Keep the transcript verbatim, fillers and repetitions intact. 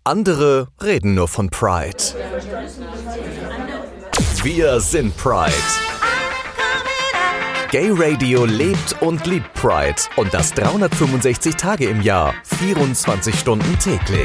Andere reden nur von Pride. Wir sind Pride. Gay Radio lebt und liebt Pride. Und das dreihundertfünfundsechzig Tage im Jahr, vierundzwanzig Stunden täglich.